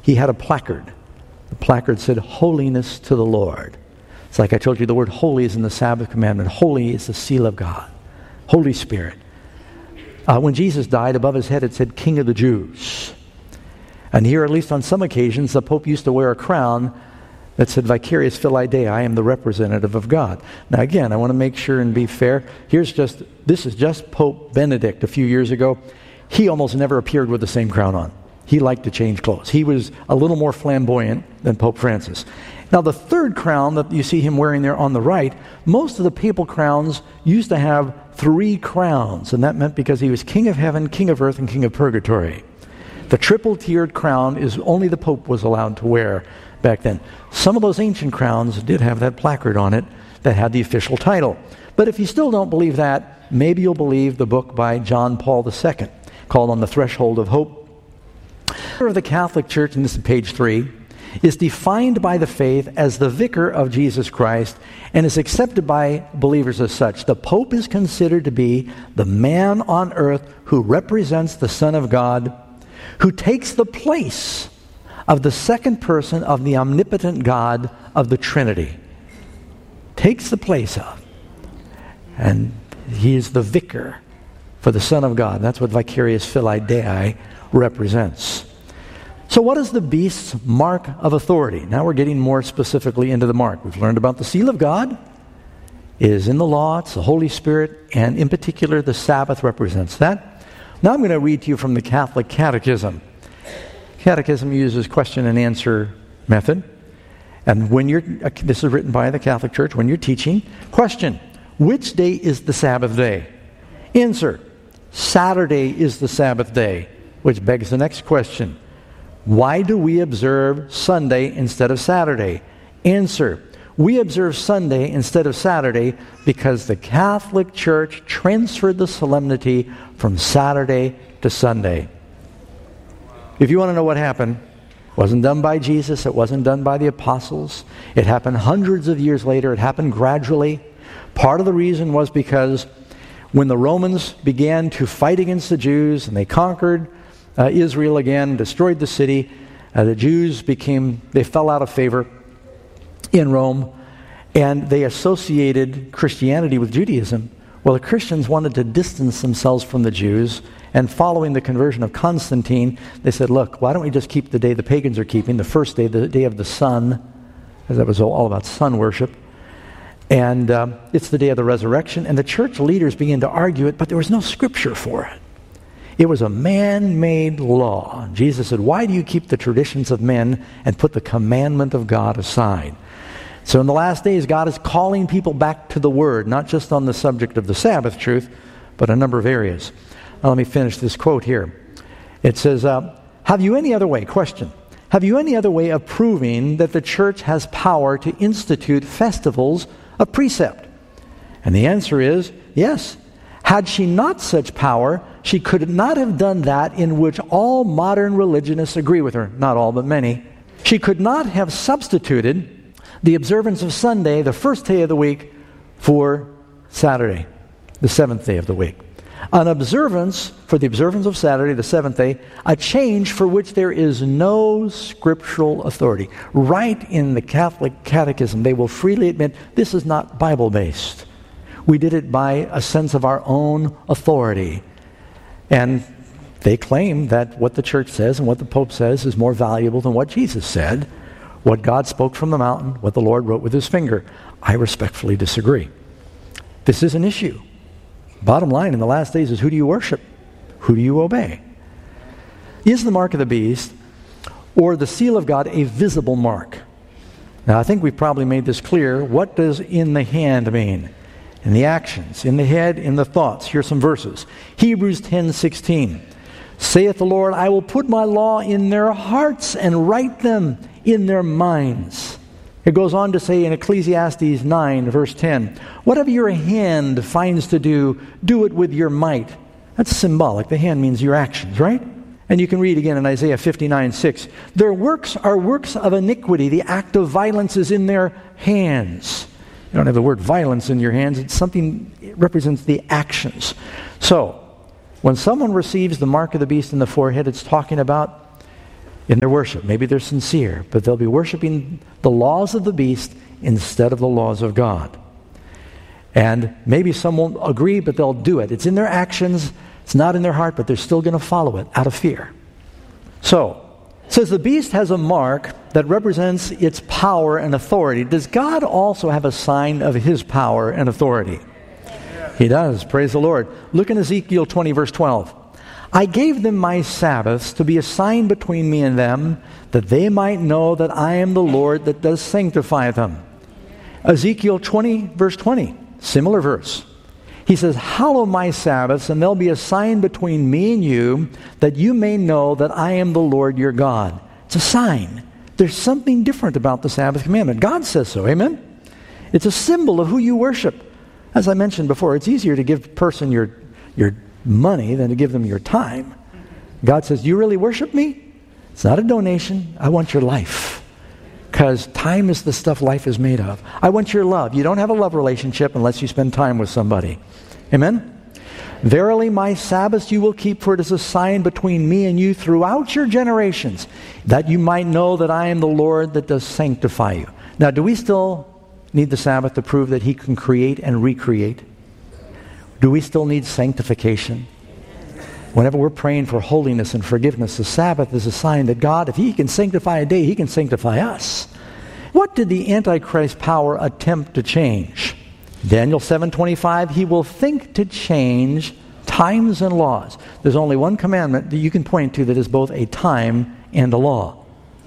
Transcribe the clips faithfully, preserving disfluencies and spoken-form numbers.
he had a placard. The placard said, "Holiness to the Lord." It's like I told you, the word holy is in the Sabbath commandment. Holy is the seal of God. Holy Spirit. Uh, when Jesus died, above his head it said, "King of the Jews." And here, at least on some occasions, the Pope used to wear a crown that said, "Vicarius Filii Dei, I am the representative of God." Now again, I want to make sure and be fair. Here's just, this is just Pope Benedict a few years ago. He almost never appeared with the same crown on. He liked to change clothes. He was a little more flamboyant than Pope Francis. Now the third crown that you see him wearing there on the right, most of the papal crowns used to have three crowns, and that meant because he was King of Heaven, King of Earth, and King of Purgatory. The triple-tiered crown is only the Pope was allowed to wear back then. Some of those ancient crowns did have that placard on it that had the official title. But if you still don't believe that, maybe you'll believe the book by John Paul the Second, called On the Threshold of Hope. Of the Catholic Church, and this is page three, is defined by the faith as the vicar of Jesus Christ and is accepted by believers as such. The Pope is considered to be the man on earth who represents the Son of God, who takes the place of the second person of the omnipotent God of the Trinity. Takes the place of. And he is the vicar for the Son of God. That's what Vicarius Filii Dei represents. So what is the beast's mark of authority? Now we're getting more specifically into the mark. We've learned about the seal of God. It is in the law. It's the Holy Spirit. And in particular, the Sabbath represents that. Now I'm going to read to you from the Catholic Catechism. Catechism uses question and answer method. And when you're, this is written by the Catholic Church, when you're teaching, question, which day is the Sabbath day? Answer, Saturday is the Sabbath day, which begs the next question. Why do we observe Sunday instead of Saturday? Answer, we observe Sunday instead of Saturday because the Catholic Church transferred the solemnity from Saturday to Sunday. If you want to know what happened, it wasn't done by Jesus, it wasn't done by the apostles. It happened hundreds of years later. It happened gradually. Part of the reason was because when the Romans began to fight against the Jews and they conquered Uh, Israel again, destroyed the city. Uh, the Jews became, they fell out of favor in Rome, and they associated Christianity with Judaism. Well, the Christians wanted to distance themselves from the Jews, and following the conversion of Constantine, they said, look, why don't we just keep the day the pagans are keeping, the first day, the day of the sun, because that was all about sun worship. And um, it's the day of the resurrection, and the church leaders began to argue it, but there was no scripture for it. It was a man-made law. Jesus said, why do you keep the traditions of men and put the commandment of God aside? So in the last days, God is calling people back to the Word, not just on the subject of the Sabbath truth, but a number of areas. Now let me finish this quote here. It says, uh, have you any other way, question, have you any other way of proving that the church has power to institute festivals of precept? And the answer is, yes. Had she not such power, she could not have done that in which all modern religionists agree with her. Not all, but many. She could not have substituted the observance of Sunday, the first day of the week, for Saturday, the seventh day of the week. An observance, for the observance of Saturday, the seventh day, a change for which there is no scriptural authority. Right in the Catholic Catechism, they will freely admit this is not Bible-based. We did it by a sense of our own authority. And they claim that what the church says and what the Pope says is more valuable than what Jesus said, what God spoke from the mountain, what the Lord wrote with his finger. I respectfully disagree. This is an issue. Bottom line in the last days is, who do you worship? Who do you obey? Is the mark of the beast or the seal of God a visible mark? Now I think we've probably made this clear. What does in the hand mean? In the actions, in the head, in the thoughts. Here's some verses. Hebrews ten sixteen. Saith the Lord, I will put my law in their hearts and write them in their minds. It goes on to say in Ecclesiastes nine, verse ten, whatever your hand finds to do, do it with your might. That's symbolic. The hand means your actions, right? And you can read again in Isaiah fifty-nine six. Their works are works of iniquity. The act of violence is in their hands. You don't have the word violence in your hands. It's something, it represents the actions. So, when someone receives the mark of the beast in the forehead, it's talking about in their worship. Maybe they're sincere, but they'll be worshiping the laws of the beast instead of the laws of God. And maybe some won't agree, but they'll do it. It's in their actions, it's not in their heart, but they're still going to follow it out of fear. So, it says the beast has a mark that represents its power and authority. Does God also have a sign of his power and authority? He does. Praise the Lord. Look in Ezekiel twenty, verse twelve. I gave them my Sabbaths to be a sign between me and them, that they might know that I am the Lord that does sanctify them. Ezekiel twenty, verse twenty. Similar verse. He says, hallow my Sabbaths, and they'll be a sign between me and you, that you may know that I am the Lord your God. It's a sign. There's something different about the Sabbath commandment. God says so. Amen? It's a symbol of who you worship. As I mentioned before, it's easier to give a person your, your money than to give them your time. God says, you really worship me? It's not a donation. I want your life. Because time is the stuff life is made of. I want your love. You don't have a love relationship unless you spend time with somebody. Amen? Verily my Sabbaths you will keep, for it is a sign between me and you throughout your generations, that you might know that I am the Lord that does sanctify you. Now, do we still need the Sabbath to prove that he can create and recreate? Do we still need sanctification? Whenever we're praying for holiness and forgiveness, the Sabbath is a sign that God, if he can sanctify a day, he can sanctify us. What did the Antichrist power attempt to change? Daniel seven twenty-five, he will think to change times and laws. There's only one commandment that you can point to that is both a time and a law.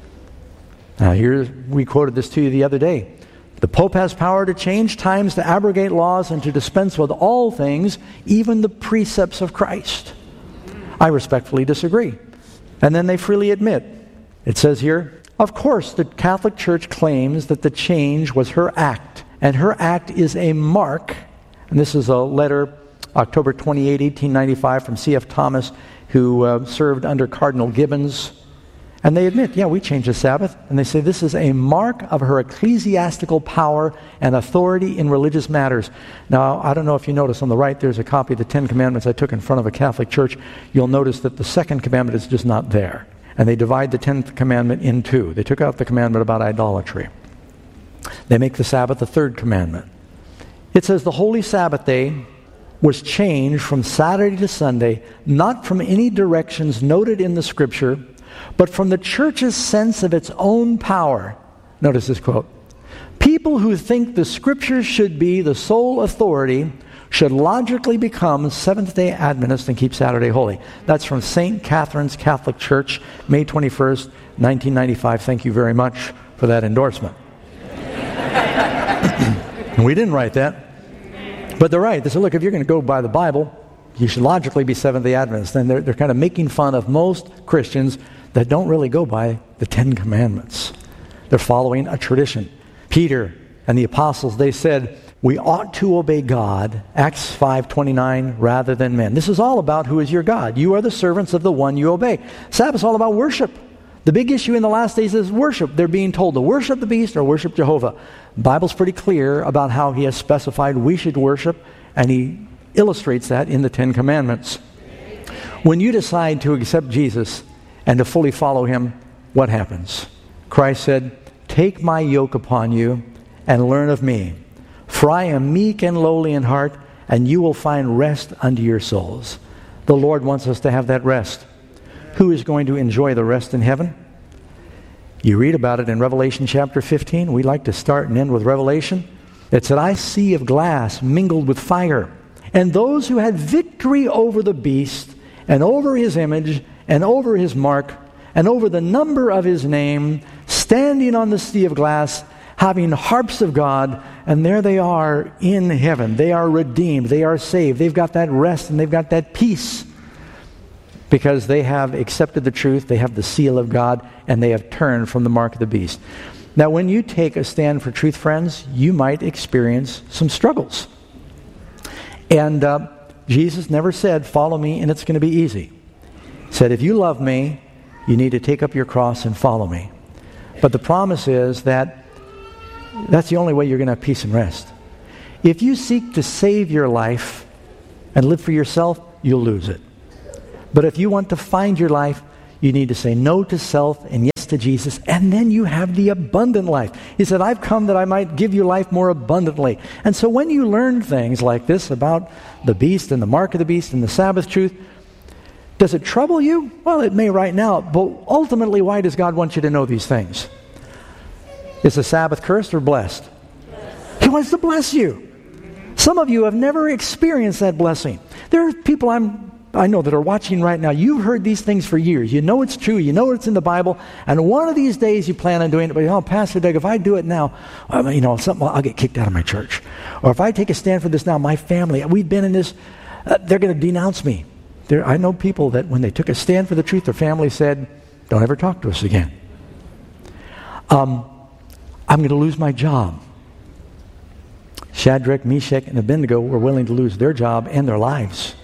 Now here, we quoted this to you the other day. The Pope has power to change times, to abrogate laws, and to dispense with all things, even the precepts of Christ. I respectfully disagree. And then they freely admit. It says here, of course, the Catholic Church claims that the change was her act, and her act is a mark. And this is a letter, October twenty-eighth, eighteen ninety-five, from C F Thomas, who uh, served under Cardinal Gibbons. And they admit, yeah, we changed the Sabbath. And they say this is a mark of her ecclesiastical power and authority in religious matters. Now, I don't know if you notice on the right, there's a copy of the Ten Commandments I took in front of a Catholic church. You'll notice that the second commandment is just not there. And they divide the tenth commandment in two. They took out the commandment about idolatry. They make the Sabbath the third commandment. It says the holy Sabbath day was changed from Saturday to Sunday, not from any directions noted in the Scripture, but from the church's sense of its own power. Notice this quote. People who think the Scriptures should be the sole authority should logically become Seventh-day Adventists and keep Saturday holy. That's from Saint Catherine's Catholic Church, May twenty-first, nineteen ninety-five. Thank you very much for that endorsement. We didn't write that. But they're right. They said, look, if you're going to go by the Bible, you should logically be Seventh-day Adventists. And they're, they're kind of making fun of most Christians that don't really go by the Ten Commandments. They're following a tradition. Peter and the apostles, they said, we ought to obey God, Acts five twenty-nine, rather than men. This is all about who is your God. You are the servants of the one you obey. Sabbath is all about worship. The big issue in the last days is worship. They're being told to worship the beast or worship Jehovah. The Bible's pretty clear about how he has specified we should worship, and he illustrates that in the Ten Commandments. When you decide to accept Jesus and to fully follow him, what happens? Christ said, take my yoke upon you and learn of me. For I am meek and lowly in heart, and you will find rest unto your souls. The Lord wants us to have that rest. Who is going to enjoy the rest in heaven? You read about it in Revelation chapter fifteen. We like to start and end with Revelation. It said, I see of glass mingled with fire, and those who had victory over the beast, and over his image, and over his mark, and over the number of his name, standing on the sea of glass, having harps of God, and there they are in heaven. They are redeemed. They are saved. They've got that rest and they've got that peace because they have accepted the truth, they have the seal of God, and they have turned from the mark of the beast. Now, when you take a stand for truth, friends, you might experience some struggles. And uh, Jesus never said, follow me and it's going to be easy. He said, if you love me, you need to take up your cross and follow me. But the promise is that that's the only way you're going to have peace and rest. If you seek to save your life and live for yourself, you'll lose it. But if you want to find your life, You need to say no to self and yes to Jesus, and then you have the abundant life. He said, I've come that I might give you life more abundantly. And so when you learn things like this about the beast and the mark of the beast and the Sabbath truth, does it trouble you? Well, it may right now, but ultimately, why does God want you to know these things? Is the Sabbath cursed or blessed? Blessed. He wants to bless you. Some of you have never experienced that blessing. There are people I'm, I know that are watching right now. You've heard these things for years. You know it's true. You know it's in the Bible. And one of these days you plan on doing it. But, oh, Pastor Doug, if I do it now, um, you know, something, I'll get kicked out of my church. Or if I take a stand for this now, my family, we've been in this, uh, they're going to denounce me. There, I know people that when they took a stand for the truth, their family said, don't ever talk to us again. Um, I'm going to lose my job. Shadrach, Meshach, and Abednego were willing to lose their job and their lives.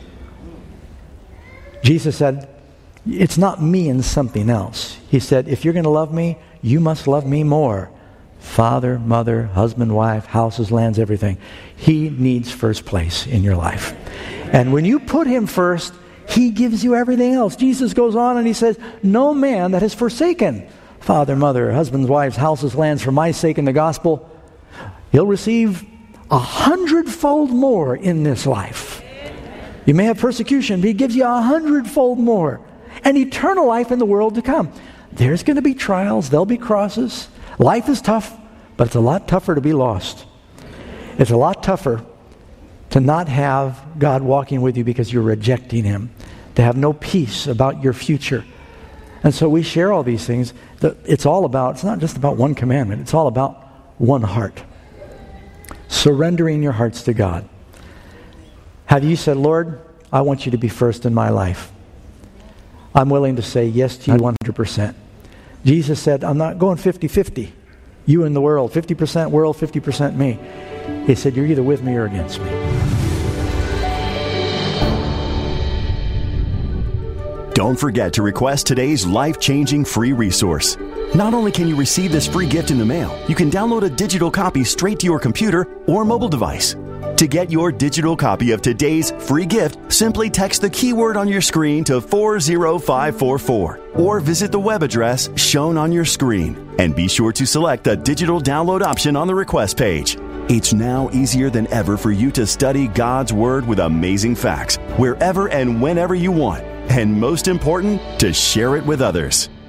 Jesus said, it's not me and something else. He said, if you're going to love me, you must love me more. Father, mother, husband, wife, houses, lands, everything. He needs first place in your life. And when you put him first, he gives you everything else. Jesus goes on and he says, no man that has forsaken father, mother, husbands, wives, houses, lands for my sake in the gospel, he'll receive a hundredfold more in this life. You may have persecution, but he gives you a hundredfold more. And eternal life in the world to come. There's going to be trials. There'll be crosses. Life is tough, but it's a lot tougher to be lost. It's a lot tougher to not have God walking with you because you're rejecting him. To have no peace about your future. And so we share all these things. It's all about, it's not just about one commandment. It's all about one heart. Surrendering your hearts to God. Have you said, Lord, I want you to be first in my life. I'm willing to say yes to you one hundred percent. Jesus said, I'm not going fifty-fifty. You and the world. fifty percent world, fifty percent me. He said, you're either with me or against me. Don't forget to request today's life-changing free resource. Not only can you receive this free gift in the mail, you can download a digital copy straight to your computer or mobile device. To get your digital copy of today's free gift, simply text the keyword on your screen to four zero five four four or visit the web address shown on your screen. And be sure to select the digital download option on the request page. It's now easier than ever for you to study God's Word with amazing facts, wherever and whenever you want. And most important, to share it with others.